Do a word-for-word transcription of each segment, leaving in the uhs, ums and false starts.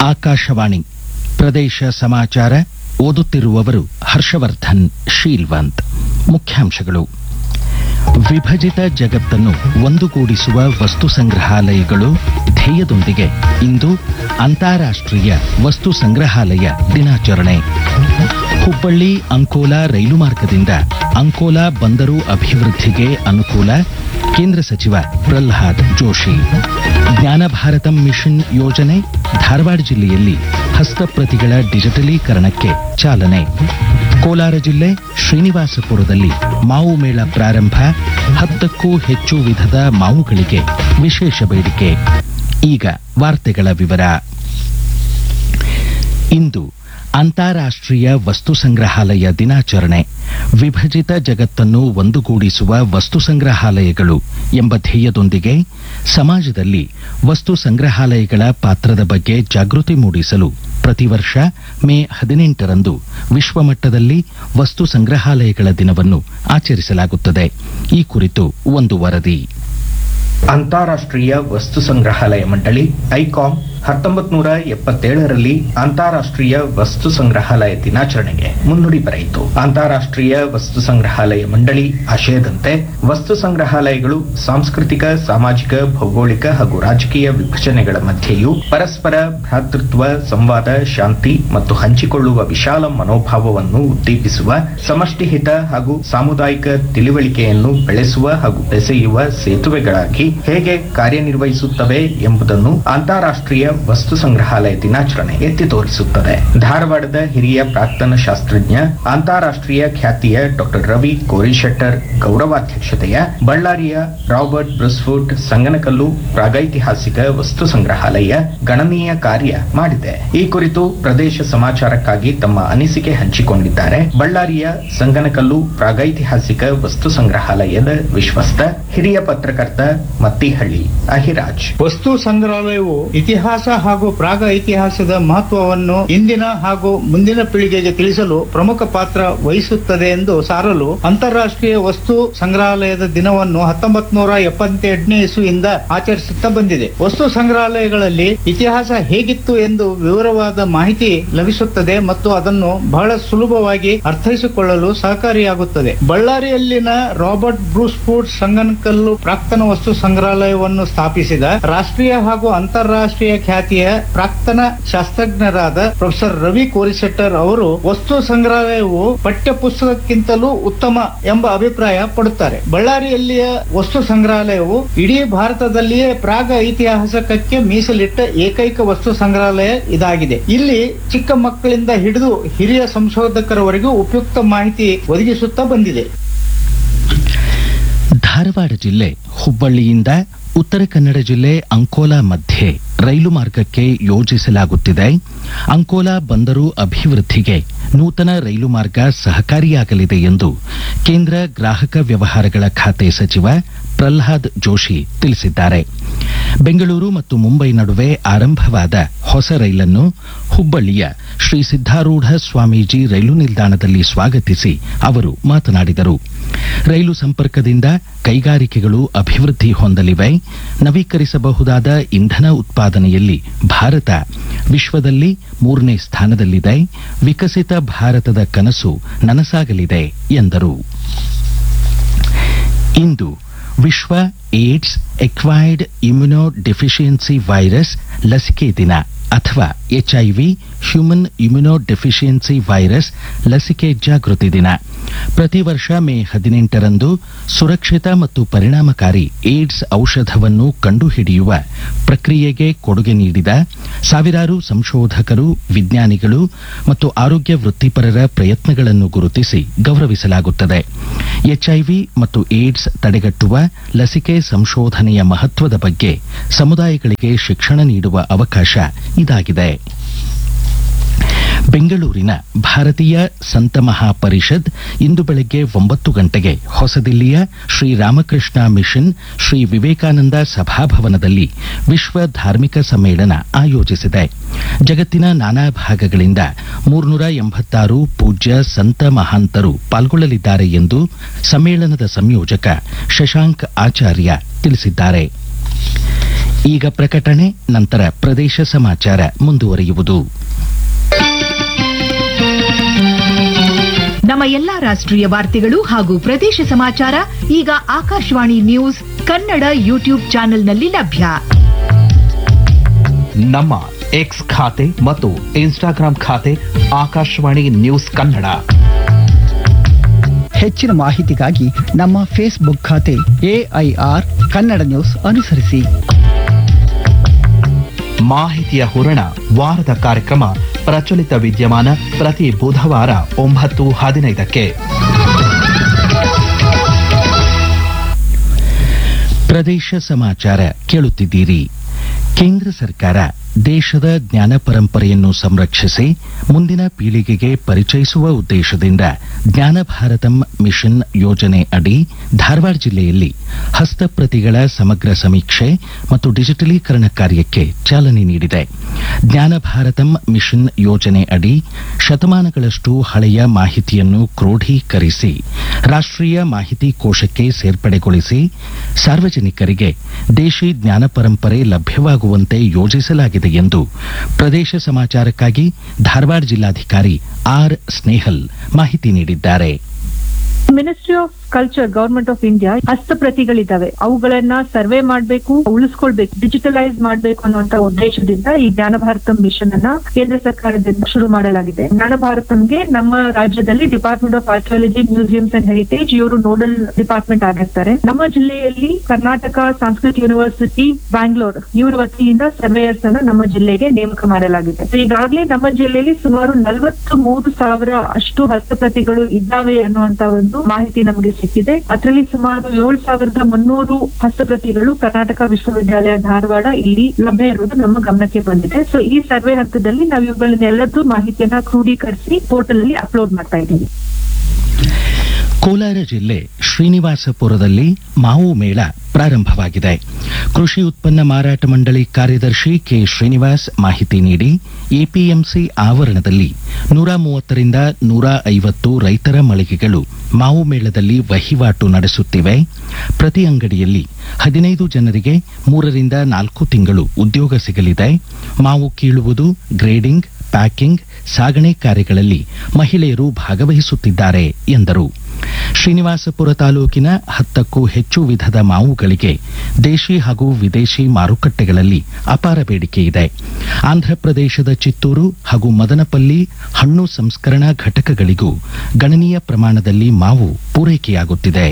ಆಕಾಶವಾಣಿ ಪ್ರದೇಶ ಸಮಾಚಾರ ಓದುತ್ತಿರುವವರು ಹರ್ಷವರ್ಧನ್ ಶೀಲ್ವಂತ್. ಮುಖ್ಯಾಂಶಗಳು: ವಿಭಜಿತ ಜಗತ್ತನ್ನು ಒಂದುಗೂಡಿಸುವ ವಸ್ತು ಸಂಗ್ರಹಾಲಯಗಳು ಧ್ಯೇಯದೊಂದಿಗೆ ಇಂದು ಅಂತಾರಾಷ್ಟ್ರೀಯ ವಸ್ತು ಸಂಗ್ರಹಾಲಯ ದಿನಾಚರಣೆ. ಹುಬ್ಬಳ್ಳಿ ಅಂಕೋಲಾ ರೈಲು ಮಾರ್ಗದಿಂದ ಅಂಕೋಲಾ ಬಂದರು ಅಭಿವೃದ್ಧಿಗೆ ಅನುಕೂಲ, ಕೇಂದ್ರ ಸಚಿವ ಪ್ರಹ್ಲಾದ್ ಜೋಶಿ. ಜ್ಞಾನ ಭಾರತಂ ಮಿಷನ್ ಯೋಜನೆ, ಧಾರವಾಡ ಜಿಲ್ಲೆಯಲ್ಲಿ ಹಸ್ತಪ್ರತಿಗಳ ಡಿಜಿಟಲೀಕರಣಕ್ಕೆ ಚಾಲನೆ. ಕೋಲಾರ ಜಿಲ್ಲೆ ಶ್ರೀನಿವಾಸಪುರದಲ್ಲಿ ಮಾವು ಮೇಳ ಪ್ರಾರಂಭ, ಹತ್ತಕ್ಕೂ ಹೆಚ್ಚು ವಿಧದ ಮಾವುಗಳಿಗೆ ವಿಶೇಷ ಬೇಡಿಕೆ. ಈಗ ವಾರ್ತೆಗಳ ವಿವರ. ಇಂದು ಅಂತಾರಾಷ್ಟ್ರೀಯ ವಸ್ತು ಸಂಗ್ರಹಾಲಯ ದಿನಾಚರಣೆ. ವಿಭಜಿತ ಜಗತ್ತನ್ನು ಒಂದುಗೂಡಿಸುವ ವಸ್ತು ಸಂಗ್ರಹಾಲಯಗಳು ಎಂಬ ಧ್ಯೇಯದೊಂದಿಗೆ ಸಮಾಜದಲ್ಲಿ ವಸ್ತು ಸಂಗ್ರಹಾಲಯಗಳ ಪಾತ್ರದ ಬಗ್ಗೆ ಜಾಗೃತಿ ಮೂಡಿಸಲು ಪ್ರತಿ ವರ್ಷ ಮೇ ಹದಿನೆಂಟರಂದು ವಿಶ್ವಮಟ್ಟದಲ್ಲಿ ವಸ್ತು ಸಂಗ್ರಹಾಲಯಗಳ ದಿನವನ್ನು ಆಚರಿಸಲಾಗುತ್ತದೆ. ಈ ಕುರಿತು ಒಂದು ವರದಿ. ಅಂತಾರಾಷ್ಟ್ರೀಯ ವಸ್ತು ಸಂಗ್ರಹಾಲಯ ಮಂಡಳಿ ಐಕಾಮ್ ಹತ್ತೊಂಬತ್ತು ನೂರ ಎಪ್ಪತ್ತೇಳರಲ್ಲಿ ಅಂತಾರಾಷ್ಟ್ರೀಯ ವಸ್ತು ಸಂಗ್ರಹಾಲಯ ದಿನಾಚರಣೆಗೆ ಮುನ್ನುಡಿ ಬರೆಯಿತು. ಅಂತಾರಾಷ್ಟ್ರೀಯ ವಸ್ತು ಸಂಗ್ರಹಾಲಯ ಮಂಡಳಿ ಆಶಯದಂತೆ ವಸ್ತು ಸಂಗ್ರಹಾಲಯಗಳು ಸಾಂಸ್ಕೃತಿಕ, ಸಾಮಾಜಿಕ, ಭೌಗೋಳಿಕ ಹಾಗೂ ರಾಜಕೀಯ ವಿಭಜನೆಗಳ ಮಧ್ಯೆಯೂ ಪರಸ್ಪರ ಭ್ರಾತೃತ್ವ, ಸಂವಾದ, ಶಾಂತಿ ಮತ್ತು ಹಂಚಿಕೊಳ್ಳುವ ವಿಶಾಲ ಮನೋಭಾವವನ್ನು ಉದ್ದೀಪಿಸುವ, ಸಮಷ್ಟಿ ಹಿತ ಹಾಗೂ ಸಾಮುದಾಯಿಕ ತಿಳಿವಳಿಕೆಯನ್ನು ಬೆಳೆಸುವ ಹಾಗೂ ಬೆಸೆಯುವ ಸೇತುವೆಗಳಾಗಿ ಹೇಗೆ ಕಾರ್ಯನಿರ್ವಹಿಸುತ್ತವೆ ಎಂಬುದನ್ನು ಅಂತಾರಾಷ್ಟ್ರೀಯ ವಸ್ತು ಸಂಗ್ರಹಾಲಯ ದಿನಾಚರಣೆ ಎತ್ತಿ ತೋರಿಸುತ್ತದೆ. ಧಾರವಾಡದ ಹಿರಿಯ ಪ್ರಾಕ್ತನ ಶಾಸ್ತ್ರಜ್ಞ, ಅಂತಾರಾಷ್ಟ್ರೀಯ ಖ್ಯಾತಿಯ ಡಾಕ್ಟರ್ ರವಿ ಕೋರಿಶೆಟ್ಟರ್ ಗೌರವಾಧ್ಯಕ್ಷತೆಯ ಬಳ್ಳಾರಿಯ ರಾಬರ್ಟ್ ಬ್ರೂಸ್ಫುಟ್ ಸಂಗನಕಲ್ಲು ಪ್ರಾಗೈತಿಹಾಸಿಕ ವಸ್ತು ಸಂಗ್ರಹಾಲಯ ಗಣನೀಯ ಕಾರ್ಯ ಮಾಡಿದೆ. ಈ ಕುರಿತು ಪ್ರದೇಶ ಸಮಾಚಾರಕ್ಕಾಗಿ ತಮ್ಮ ಅನಿಸಿಕೆ ಹಂಚಿಕೊಂಡಿದ್ದಾರೆ ಬಳ್ಳಾರಿಯ ಸಂಗನಕಲ್ಲು ಪ್ರಾಗೈತಿಹಾಸಿಕ ವಸ್ತು ಸಂಗ್ರಹಾಲಯದ ವಿಶ್ವಸ್ತ ಹಿರಿಯ ಪತ್ರಕರ್ತ ಮತ್ತಿಹಳ್ಳಿ ಅಹಿರಾಜ್. ವಸ್ತು ಸಂಗ್ರಹಾಲಯವು ಇತಿಹಾಸ ಹಾಗೂ ಪ್ರಾಗ ಇತಿಹಾಸದ ಮಹತ್ವವನ್ನು ಇಂದಿನ ಹಾಗೂ ಮುಂದಿನ ಪೀಳಿಗೆಗೆ ತಿಳಿಸಲು ಪ್ರಮುಖ ಪಾತ್ರ ವಹಿಸುತ್ತದೆ ಎಂದು ಸಾರಲು ಅಂತಾರಾಷ್ಟ್ರೀಯ ವಸ್ತು ಸಂಗ್ರಹಾಲಯದ ದಿನವನ್ನು ಹತ್ತೊಂಬತ್ತು ನೂರ ಎಪ್ಪತ್ತೆಂಟನೇ ಇಸುವಿಂದ ಆಚರಿಸುತ್ತಾ ಬಂದಿದೆ. ವಸ್ತು ಸಂಗ್ರಹಾಲಯಗಳಲ್ಲಿ ಇತಿಹಾಸ ಹೇಗಿತ್ತು ಎಂದು ವಿವರವಾದ ಮಾಹಿತಿ ಲಭಿಸುತ್ತದೆ ಮತ್ತು ಅದನ್ನು ಬಹಳ ಸುಲಭವಾಗಿ ಅರ್ಥೈಸಿಕೊಳ್ಳಲು ಸಹಕಾರಿಯಾಗುತ್ತದೆ. ಬಳ್ಳಾರಿಯಲ್ಲಿನ ರಾಬರ್ಟ್ ಬ್ರೂಸ್ಫುಟ್ ಸಂಗನಕಲ್ಲು ಪ್ರಾಕ್ತನ ವಸ್ತು ಸಂಗ್ರಹಾಲಯವನ್ನು ಸ್ಥಾಪಿಸಿದ ರಾಷ್ಟ್ರೀಯ ಹಾಗೂ ಅಂತಾರಾಷ್ಟ್ರೀಯ ಖ್ಯಾತಿಯ ಪ್ರಾಕ್ತನ ಶಾಸ್ತ್ರಜ್ಞರಾದ ಪ್ರೊಫೆಸರ್ ರವಿ ಕೋರಿಶೆಟ್ಟರ್ ಅವರು ವಸ್ತು ಸಂಗ್ರಹಾಲಯವು ಪಠ್ಯ ಪುಸ್ತಕಕ್ಕಿಂತಲೂ ಉತ್ತಮ ಎಂಬ ಅಭಿಪ್ರಾಯ ಪಡುತ್ತಾರೆ. ಬಳ್ಳಾರಿಯಲ್ಲಿಯ ವಸ್ತು ಸಂಗ್ರಹಾಲಯವು ಇಡೀ ಭಾರತದಲ್ಲಿಯೇ ಪ್ರಾಗ ಐತಿಹಾಸಿಕಕ್ಕೆ ಮೀಸಲಿಟ್ಟ ಏಕೈಕ ವಸ್ತು ಸಂಗ್ರಹಾಲಯ ಇದಾಗಿದೆ. ಇಲ್ಲಿ ಚಿಕ್ಕ ಮಕ್ಕಳಿಂದ ಹಿಡಿದು ಹಿರಿಯ ಸಂಶೋಧಕರವರೆಗೂ ಉಪಯುಕ್ತ ಮಾಹಿತಿ ಒದಗಿಸುತ್ತಾ ಬಂದಿದೆ. ಧಾರವಾಡ ಜಿಲ್ಲೆ ಹುಬ್ಬಳ್ಳಿಯಿಂದ ಉತ್ತರ ಕನ್ನಡ ಜಿಲ್ಲೆ ಅಂಕೋಲಾ ಮಧ್ಯೆ ರೈಲು ಮಾರ್ಗಕ್ಕೆ ಯೋಜಿಸಲಾಗುತ್ತಿದೆ. ಅಂಕೋಲಾ ಬಂದರು ಅಭಿವೃದ್ಧಿಗೆ ನೂತನ ರೈಲು ಮಾರ್ಗ ಸಹಕಾರಿಯಾಗಲಿದೆ ಎಂದು ಕೇಂದ್ರ ಗ್ರಾಹಕ ವ್ಯವಹಾರಗಳ ಖಾತೆ ಸಚಿವ ಪ್ರಹ್ಲಾದ್ ಜೋಶಿ ತಿಳಿಸಿದ್ದಾರೆ. ಬೆಂಗಳೂರು ಮತ್ತು ಮುಂಬೈ ನಡುವೆ ಆರಂಭವಾದ ಹೊಸ ರೈಲನ್ನು ಹುಬ್ಬಳ್ಳಿಯ ಶ್ರೀ ಸಿದ್ದಾರೂಢ ಸ್ವಾಮೀಜಿ ರೈಲು ನಿಲ್ದಾಣದಲ್ಲಿ ಸ್ವಾಗತಿಸಿ ಅವರು ಮಾತನಾಡಿದರು. ರೈಲು ಸಂಪರ್ಕದಿಂದ ಕೈಗಾರಿಕೆಗಳು ಅಭಿವೃದ್ಧಿ ಹೊಂದಲಿವೆ. ನವೀಕರಿಸಬಹುದಾದ ಇಂಧನ ಉತ್ಪಾದನೆಯಲ್ಲಿ ಭಾರತ ವಿಶ್ವದಲ್ಲಿ ಮೂರನೇ ಸ್ಥಾನದಲ್ಲಿದೆ. ವಿಕಸಿತ ಭಾರತದ ಕನಸು ನನಸಾಗಲಿದೆ ಎಂದರು. ಇಂದು ವಿಶ್ವ AIDS acquired immuno deficiency virus ಲಸಿಕೆ ದಿನ ಅಥವಾ HIV human immuno deficiency virus ಲಸಿಕೆ ಜಾಗೃತಿ ದಿನ. ಪ್ರತಿ ವರ್ಷ ಮೇ ಹದಿನೆಂಟರಂದು ಸುರಕ್ಷಿತ ಮತ್ತು ಪರಿಣಾಮಕಾರಿ ಏಡ್ಸ್ ಔಷಧವನ್ನು ಕಂಡುಹಿಡಿಯುವ ಪ್ರಕ್ರಿಯೆಗೆ ಕೊಡುಗೆ ನೀಡಿದ ಸಾವಿರಾರು ಸಂಶೋಧಕರು, ವಿಜ್ಞಾನಿಗಳು ಮತ್ತು ಆರೋಗ್ಯ ವೃತ್ತಿಪರರ ಪ್ರಯತ್ನಗಳನ್ನು ಗುರುತಿಸಿ ಗೌರವಿಸಲಾಗುತ್ತದೆ. ಎಚ್ಐವಿ ಮತ್ತು ಏಡ್ಸ್ ತಡೆಗಟ್ಟುವ ಲಸಿಕೆ ಸಂಶೋಧನೆಯ ಮಹತ್ವದ ಬಗ್ಗೆ ಸಮುದಾಯಗಳಿಗೆ ಶಿಕ್ಷಣ ನೀಡುವ ಅವಕಾಶ ಇದಾಗಿದೆ. ಬೆಂಗಳೂರಿನ ಭಾರತೀಯ ಸಂತ ಮಹಾಪರಿಷದ್ ಇಂದು ಬೆಳಗ್ಗೆ ಒಂಬತ್ತು ಗಂಟೆಗೆ ಹೊಸದಿಲ್ಲಿಯ ಶ್ರೀ ರಾಮಕೃಷ್ಣ ಮಿಷನ್ ಶ್ರೀ ವಿವೇಕಾನಂದ ಸಭಾಭವನದಲ್ಲಿ ವಿಶ್ವ ಧಾರ್ಮಿಕ ಸಮ್ಮೇಳನ ಆಯೋಜಿಸಿದೆ. ಜಗತ್ತಿನ ನಾನಾ ಭಾಗಗಳಿಂದ ಮೂರ್ನೂರ ಎಂಬತ್ತಾರು ಪೂಜ್ಯ ಸಂತ ಮಹಾಂತರು ಪಾಲ್ಗೊಳ್ಳಲಿದ್ದಾರೆ ಎಂದು ಸಮ್ಮೇಳನದ ಸಂಯೋಜಕ ಶಶಾಂಕ್ ಆಚಾರ್ಯ ತಿಳಿಸಿದ್ದಾರೆ. ಈಗ ಪ್ರಕಟಣೆ, ನಂತರ ಪ್ರದೇಶ ಸಮಾಚಾರ ಮುಂದುವರಿಯುವುದು. ನಮ್ಮ ಎಲ್ಲಾ ರಾಷ್ಟ್ರೀಯ ವಾರ್ತೆಗಳು ಹಾಗೂ ಪ್ರದೇಶ ಸಮಾಚಾರ ಈಗ ಆಕಾಶವಾಣಿ ನ್ಯೂಸ್ ಕನ್ನಡ ಯೂಟ್ಯೂಬ್ ಚಾನೆಲ್ನಲ್ಲಿ ಲಭ್ಯ. ನಮ್ಮ ಎಕ್ಸ್ ಖಾತೆ ಮತ್ತು ಇನ್ಸ್ಟಾಗ್ರಾಂ ಖಾತೆ ಆಕಾಶವಾಣಿ ನ್ಯೂಸ್ ಕನ್ನಡ. ಹೆಚ್ಚಿನ ಮಾಹಿತಿಗಾಗಿ ನಮ್ಮ ಫೇಸ್ಬುಕ್ ಖಾತೆ ಎಐಆರ್ ಕನ್ನಡ ನ್ಯೂಸ್ ಅನುಸರಿಸಿ. ಮಾಹಿತಿಯ ಹೂರಣ ವಾರದ ಕಾರ್ಯಕ್ರಮ ಪ್ರಚಲಿತ ವಿದ್ಯಮಾನ ಪ್ರತಿ ಬುಧವಾರ ಒಂಬತ್ತು ಹದಿನೈದಕ್ಕೆ. ಪ್ರದೇಶ ಸಮಾಚಾರ ಕೇಳುತ್ತಿದ್ದೀರಿ. ಕೇಂದ್ರ ಸರ್ಕಾರ ದೇಶದ ಜ್ಞಾನ ಪರಂಪರೆಯನ್ನು ಸಂರಕ್ಷಿಸಿ ಮುಂದಿನ ಪೀಳಿಗೆಗೆ ಪರಿಚಯಿಸುವ ಉದ್ದೇಶದಿಂದ ಜ್ಞಾನ ಭಾರತಂ ಮಿಷನ್ ಯೋಜನೆ ಅಡಿ ಧಾರವಾಡ ಜಿಲ್ಲೆಯಲ್ಲಿ ಹಸ್ತಪ್ರತಿಗಳ ಸಮಗ್ರ ಸಮೀಕ್ಷೆ ಮತ್ತು ಡಿಜಿಟಲೀಕರಣ ಕಾರ್ಯಕ್ಕೆ ಚಾಲನೆ ನೀಡಿದೆ. ಜ್ಞಾನ ಭಾರತಂ ಮಿಷನ್ ಯೋಜನೆ ಅಡಿ ಶತಮಾನಗಳಷ್ಟು ಹಳೆಯ ಮಾಹಿತಿಯನ್ನು ಕ್ರೋಢೀಕರಿಸಿ ರಾಷ್ಟ್ರೀಯ ಮಾಹಿತಿ ಕೋಶಕ್ಕೆ ಸೇರ್ಪಡೆಗೊಳಿಸಿ ಸಾರ್ವಜನಿಕರಿಗೆ ದೇಶಿ ಜ್ಞಾನ ಪರಂಪರೆ ಲಭ್ಯವಾಗುವಂತೆ ಯೋಜಿಸಲಾಗಿದೆ ಎಂದು ಪ್ರದೇಶ ಸಮಾಚಾರಕ್ಕಾಗಿ ಧಾರವಾಡ ಜಿಲ್ಲಾಧಿಕಾರಿ ಆರ್ ಸ್ನೇಹಲ್ ಮಾಹಿತಿ ನೀಡಿದ್ದಾರೆ. Ministry of culture government of India ಹಸ್ತಪ್ರತಿಗಳಿದ್ದಾವೆ, ಅವುಗಳನ್ನ ಸರ್ವೆ ಮಾಡಬೇಕು, ಉಳಿಸ್ಕೊಳ್ಬೇಕು, ಡಿಜಿಟಲೈಸ್ ಮಾಡಬೇಕು ಅನ್ನುವಂತ ಉದ್ದೇಶದಿಂದ ಈ ಜ್ಞಾನ ಭಾರತಂ ಮಿಷನ್ ಅನ್ನ ಕೇಂದ್ರ ಸರ್ಕಾರದಿಂದ ಶುರು ಮಾಡಲಾಗಿದೆ. ಜ್ಞಾನ ಭಾರತಂಗೆ ನಮ್ಮ ರಾಜ್ಯದಲ್ಲಿ department of archaeology, museums and heritage ಇವರು ನೋಡಲ್ ಡಿಪಾರ್ಟ್ಮೆಂಟ್ ಆಗಿರ್ತಾರೆ. ನಮ್ಮ ಜಿಲ್ಲೆಯಲ್ಲಿ ಕರ್ನಾಟಕ ಸಂಸ್ಕೃತ್ ಯೂನಿವರ್ಸಿಟಿ ಬ್ಯಾಂಗ್ಳೂರ್ ಇವರ ವತಿಯಿಂದ ಸರ್ವೇಯರ್ಸ್ ಅನ್ನ ನಮ್ಮ ಜಿಲ್ಲೆಗೆ ನೇಮಕ ಮಾಡಲಾಗಿದೆ. ಈಗಾಗಲೇ ನಮ್ಮ ಜಿಲ್ಲೆಯಲ್ಲಿ ಸುಮಾರು ನಲವತ್ತು ಮೂರು ಸಾವಿರ ಅಷ್ಟು ಹಸ್ತಪ್ರತಿಗಳು ಇದ್ದಾವೆ ಅನ್ನುವಂತ ಒಂದು ಮಾಹಿತಿ ನಮಗೆ ಸಿಕ್ಕಿದೆ. ಅದರಲ್ಲಿ ಸುಮಾರು ಏಳು ಸಾವಿರದ ಮುನ್ನೂರು ಹಸ್ತಪ್ರತಿಗಳು ಕರ್ನಾಟಕ ವಿಶ್ವವಿದ್ಯಾಲಯ ಧಾರವಾಡ ಇಲ್ಲಿ ಲಭ್ಯ ಇರುವುದು ನಮ್ಮ ಗಮನಕ್ಕೆ ಬಂದಿದೆ. ಸೊ ಈ ಸರ್ವೆ ಹಂತದಲ್ಲಿ ನಾವು ಇವುಗಳನ್ನೆಲ್ಲದೂ ಮಾಹಿತಿಯನ್ನ ಕ್ರೋಢೀಕರಿಸಿ ಪೋರ್ಟಲ್ ಅಲ್ಲಿ ಅಪ್ಲೋಡ್ ಮಾಡ್ತಾ ಇದ್ದೀವಿ. ಕೋಲಾರ ಜಿಲ್ಲೆ ಶ್ರೀನಿವಾಸಪುರದಲ್ಲಿ ಮಾವು ಮೇಳ ಪ್ರಾರಂಭವಾಗಿದೆ. ಕೃಷಿ ಉತ್ಪನ್ನ ಮಾರಾಟ ಮಂಡಳಿ ಕಾರ್ಯದರ್ಶಿ ಕೆ ಶ್ರೀನಿವಾಸ್ ಮಾಹಿತಿ ನೀಡಿ ಎಪಿಎಂಸಿ ಆವರಣದಲ್ಲಿ ನೂರ ಮೂವತ್ತರಿಂದ ನೂರ ಐವತ್ತು ರೈತರ ಮಳಿಗೆಗಳು ಮಾವು ಮೇಳದಲ್ಲಿ ವಹಿವಾಟು ನಡೆಸುತ್ತಿವೆ. ಪ್ರತಿ ಅಂಗಡಿಯಲ್ಲಿ ಹದಿನೈದು ಜನರಿಗೆ ಮೂರರಿಂದ ನಾಲ್ಕು ತಿಂಗಳು ಉದ್ಯೋಗ ಸಿಗಲಿದೆ. ಮಾವು ಕೀಳುವುದು, ಗ್ರೇಡಿಂಗ್, ಪ್ಯಾಕಿಂಗ್, ಸಾಗಣೆ ಕಾರ್ಯಗಳಲ್ಲಿ ಮಹಿಳೆಯರು ಭಾಗವಹಿಸುತ್ತಿದ್ದಾರೆ ಎಂದರು. ಶ್ರೀನಿವಾಸಪುರ ತಾಲೂಕಿನ ಹತ್ತಕ್ಕೂ ಹೆಚ್ಚು ವಿಧದ ಮಾವುಗಳಿಗೆ ದೇಶಿ ಹಾಗೂ ವಿದೇಶಿ ಮಾರುಕಟ್ಟೆಗಳಲ್ಲಿ ಅಪಾರ ಬೇಡಿಕೆ ಇದೆ. ಆಂಧ್ರಪ್ರದೇಶದ ಚಿತ್ತೂರು ಹಾಗೂ ಮದನಪಲ್ಲಿ ಹಣ್ಣು ಸಂಸ್ಕರಣಾ ಘಟಕಗಳಿಗೂ ಗಣನೀಯ ಪ್ರಮಾಣದಲ್ಲಿ ಮಾವು ಪೂರೈಕೆಯಾಗುತ್ತಿದೆ.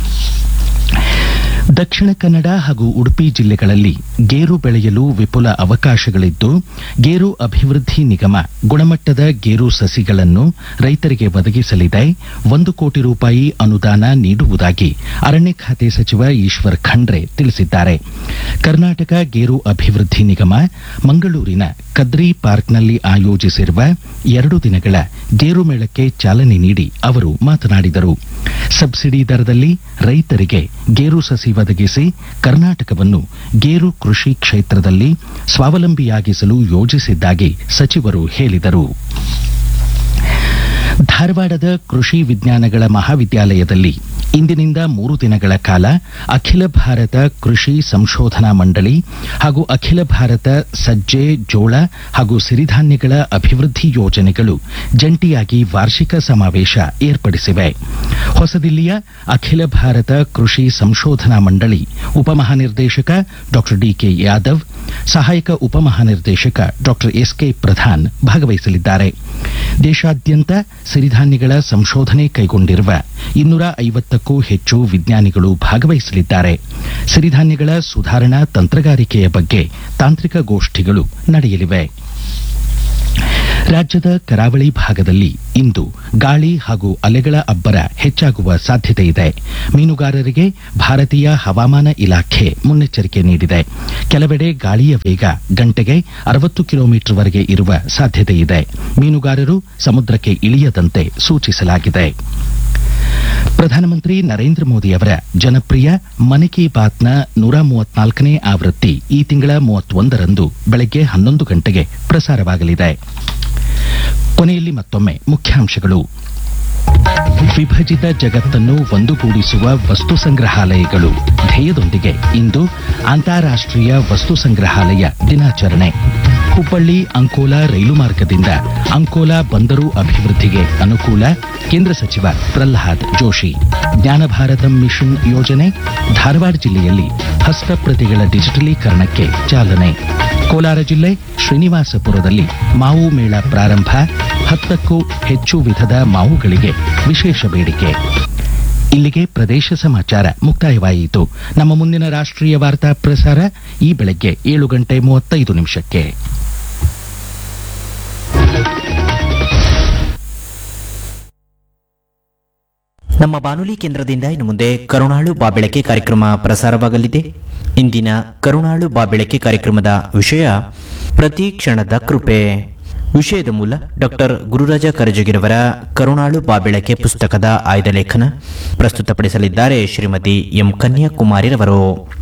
ದಕ್ಷಿಣ ಕನ್ನಡ ಹಾಗೂ ಉಡುಪಿ ಜಿಲ್ಲೆಗಳಲ್ಲಿ ಗೇರು ಬೆಳೆಯಲು ವಿಪುಲ ಅವಕಾಶಗಳಿದ್ದು, ಗೇರು ಅಭಿವೃದ್ಧಿ ನಿಗಮ ಗುಣಮಟ್ಟದ ಗೇರು ಸಸಿಗಳನ್ನು ರೈತರಿಗೆ ಒದಗಿಸಲಿದೆ. ಒಂದು ಕೋಟಿ ರೂಪಾಯಿ ಅನುದಾನ ನೀಡುವುದಾಗಿ ಅರಣ್ಯ ಖಾತೆ ಸಚಿವ ಈಶ್ವರ್ ಖಂಡ್ರೆ ತಿಳಿಸಿದ್ದಾರೆ. ಕರ್ನಾಟಕ ಗೇರು ಅಭಿವೃದ್ಧಿ ನಿಗಮ ಮಂಗಳೂರಿನ ಕದ್ರಿ ಪಾರ್ಕ್ನಲ್ಲಿ ಆಯೋಜಿಸಿರುವ ಎರಡು ದಿನಗಳ ಗೇರು ಮೇಳಕ್ಕೆ ಚಾಲನೆ ನೀಡಿ ಅವರು ಮಾತನಾಡಿದರು. ಸಬ್ಸಿಡಿ ದರದಲ್ಲಿ ರೈತರಿಗೆ ಗೇರು ಸಸಿ ಒದಗಿಸಿ ಕರ್ನಾಟಕವನ್ನು ಗೇರು ಕೃಷಿ ಕ್ಷೇತ್ರದಲ್ಲಿ ಸ್ವಾವಲಂಬಿಯಾಗಿಸಲು ಯೋಜಿಸಿದ್ದಾಗಿ ಸಚಿವರು ಹೇಳಿದರು. ಧಾರವಾಡದ ಕೃಷಿ ವಿಜ್ಞಾನಗಳ ಮಹಾವಿದ್ಯಾಲಯದಲ್ಲಿ ಇಂದಿನಿಂದ ಮೂರು ದಿನಗಳ ಕಾಲ ಅಖಿಲ ಭಾರತ ಕೃಷಿ ಸಂಶೋಧನಾ ಮಂಡಳಿ ಹಾಗೂ ಅಖಿಲ ಭಾರತ ಸಜ್ಜೆ, ಜೋಳ ಹಾಗೂ ಸಿರಿಧಾನ್ಯಗಳ ಅಭಿವೃದ್ಧಿ ಯೋಜನೆಗಳು ಜಂಟಿಯಾಗಿ ವಾರ್ಷಿಕ ಸಮಾವೇಶ ಏರ್ಪಡಿಸಿವೆ. ಹೊಸದಿಲ್ಲಿಯ ಅಖಿಲ ಭಾರತ ಕೃಷಿ ಸಂಶೋಧನಾ ಮಂಡಳಿ ಉಪಮಹಾನಿರ್ದೇಶಕ ಡಾ ಡಿಕೆ ಯಾದವ್, ಸಹಾಯಕ ಉಪಮಹಾನಿರ್ದೇಶಕ ಡಾ ಎಸ್ಕೆ ಪ್ರಧಾನ್ ಭಾಗವಹಿಸಲಿದ್ದಾರೆ. ದೇಶಾದ್ಯಂತ ಸಿರಿಧಾನ್ಯಗಳ ಸಂಶೋಧನೆ ಕೈಗೊಂಡಿರುವ ಇನ್ನೂರ ಐವತ್ತಕ್ಕೂ ಹೆಚ್ಚು ವಿಜ್ಞಾನಿಗಳು ಭಾಗವಹಿಸಲಿದ್ದಾರೆ. ಸಿರಿಧಾನ್ಯಗಳ ಸುಧಾರಣಾ ತಂತ್ರಗಾರಿಕೆಯ ಬಗ್ಗೆ ತಾಂತ್ರಿಕ ಗೋಷ್ಠಿಗಳು ನಡೆಯಲಿವೆ. ರಾಜ್ಯದ ಕರಾವಳಿ ಭಾಗದಲ್ಲಿ ಇಂದು ಗಾಳಿ ಹಾಗೂ ಅಲೆಗಳ ಅಬ್ಬರ ಹೆಚ್ಚಾಗುವ ಸಾಧ್ಯತೆ ಇದೆ. ಮೀನುಗಾರರಿಗೆ ಭಾರತೀಯ ಹವಾಮಾನ ಇಲಾಖೆ ಮುನ್ನೆಚ್ಚರಿಕೆ ನೀಡಿದೆ. ಕೆಲವೆಡೆ ಗಾಳಿಯ ವೇಗ ಗಂಟೆಗೆ ಅರವತ್ತು ಕಿಲೋಮೀಟರ್ವರೆಗೆ ಇರುವ ಸಾಧ್ಯತೆ ಇದೆ. ಮೀನುಗಾರರು ಸಮುದ್ರಕ್ಕೆ ಇಳಿಯದಂತೆ ಸೂಚಿಸಲಾಗಿದೆ. ಪ್ರಧಾನಮಂತ್ರಿ ನರೇಂದ್ರ ಮೋದಿ ಅವರ ಜನಪ್ರಿಯ ಮನ್ ಕಿ ಬಾತ್ನ ನೂರ ಮೂವತ್ನಾಲ್ಕನೇ ಆವೃತ್ತಿ ಈ ತಿಂಗಳ ಮೂವತ್ತೊಂದರಂದು ಬೆಳಗ್ಗೆ ಹನ್ನೊಂದು ಗಂಟೆಗೆ ಪ್ರಸಾರವಾಗಲಿದೆ. ಕೊನೆಯಲ್ಲಿ ಮತ್ತೊಮ್ಮೆ ಮುಖ್ಯಾಂಶಗಳು. ವಿಭಜಿತ ಜಗತ್ತನ್ನು ಒಂದುಗೂಡಿಸುವ ವಸ್ತು ಸಂಗ್ರಹಾಲಯಗಳು ಧ್ಯೇಯದೊಂದಿಗೆ ಇಂದು ಅಂತಾರಾಷ್ಟ್ರೀಯ ವಸ್ತು ಸಂಗ್ರಹಾಲಯ ದಿನಾಚರಣೆ. ಹುಬ್ಬಳ್ಳಿ ಅಂಕೋಲಾ ರೈಲು ಮಾರ್ಗದಿಂದ ಅಂಕೋಲಾ ಬಂದರು ಅಭಿವೃದ್ಧಿಗೆ ಅನುಕೂಲ. ಕೇಂದ್ರ ಸಚಿವ ಪ್ರಹ್ಲಾದ್ ಜೋಶಿ. ಜ್ಞಾನ ಭಾರತಂ ಮಿಷನ್ ಯೋಜನೆ ಧಾರವಾಡ ಜಿಲ್ಲೆಯಲ್ಲಿ ಹಸ್ತಪ್ರತಿಗಳ ಡಿಜಿಟಲೀಕರಣಕ್ಕೆ ಚಾಲನೆ. ಕೋಲಾರ ಜಿಲ್ಲೆ ಶ್ರೀನಿವಾಸಪುರದಲ್ಲಿ ಮಾವು ಮೇಳ ಪ್ರಾರಂಭ. ಹತ್ತಕ್ಕೂ ಹೆಚ್ಚು ವಿಧದ ಮಾವುಗಳಿಗೆ ವಿಶೇಷ ಬೇಡಿಕೆ. ಇಲ್ಲಿಗೆ ಪ್ರದೇಶ ಸಮಾಚಾರ ಮುಕ್ತಾಯವಾಯಿತು. ನಮ್ಮ ಮುಂದಿನ ರಾಷ್ಟ್ರೀಯ ವಾರ್ತಾ ಪ್ರಸಾರ ಈ ಬೆಳಗ್ಗೆ ಏಳು ಗಂಟೆ ಮೂವತ್ತೈದು ನಿಮಿಷಕ್ಕೆ. ನಮ್ಮ ಬಾನುಲಿ ಕೇಂದ್ರದಿಂದ ಇನ್ನು ಮುಂದೆ ಕರುಣಾಳು ಬಾಬೆಳಕೆ ಕಾರ್ಯಕ್ರಮ ಪ್ರಸಾರವಾಗಲಿದೆ. ಇಂದಿನ ಕರುಣಾಳು ಬಾಬೆಳಕೆ ಕಾರ್ಯಕ್ರಮದ ವಿಷಯ ಪ್ರತಿ ಕ್ಷಣದ ಕೃಪೆ. ವಿಷಯದ ಮೂಲ ಡಾಕ್ಟರ್ ಗುರುರಾಜ ಕರಜಗಿರವರ ಕರುಣಾಳು ಬಾಬೆಳಕೆ ಪುಸ್ತಕದ ಆಯ್ದ ಲೇಖನ ಪ್ರಸ್ತುತಪಡಿಸಲಿದ್ದಾರೆ ಶ್ರೀಮತಿ ಎಂ ಕನ್ಯಾಕುಮಾರಿರವರು.